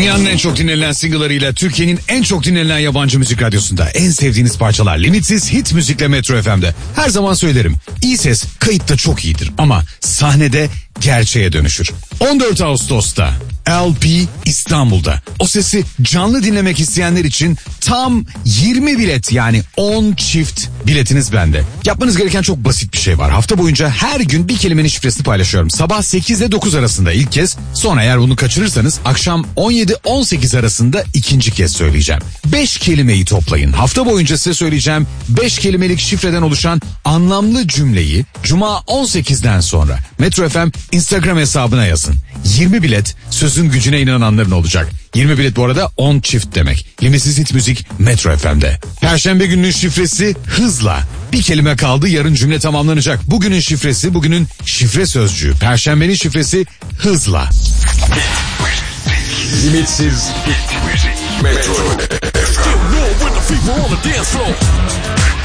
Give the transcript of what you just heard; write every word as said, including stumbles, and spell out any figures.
Dünyanın en çok dinlenen single'larıyla Türkiye'nin en çok dinlenen yabancı müzik radyosunda en sevdiğiniz parçalar limitsiz hit müzikle Metro F M'de. Her zaman söylerim, iyi ses kayıtta çok iyidir ama sahnede gerçeğe dönüşür. on dört Ağustos'ta L P İstanbul'da. O sesi canlı dinlemek isteyenler için tam yirmi bilet, yani on çift biletiniz bende. Yapmanız gereken çok basit bir şey var. Hafta boyunca her gün bir kelimenin şifresini paylaşıyorum. Sabah sekiz ile dokuz arasında ilk kez, sonra eğer bunu kaçırırsanız akşam on yedi on sekiz arasında ikinci kez söyleyeceğim. beş kelimeyi toplayın. Hafta boyunca size söyleyeceğim beş kelimelik şifreden oluşan anlamlı cümleyi Cuma on sekizden sonra Metro F M Instagram hesabına yazın. yirmi bilet sözün gücüne inananların olacak. yirmi bilet bu arada on çift demek. Limitsiz hit müzik Metro F M'de. Perşembe gününün şifresi hızla. Bir kelime kaldı, yarın cümle tamamlanacak. Bugünün şifresi, bugünün şifre sözcüğü. Perşembenin şifresi hızla. Limitsiz hit müzik Metro F M.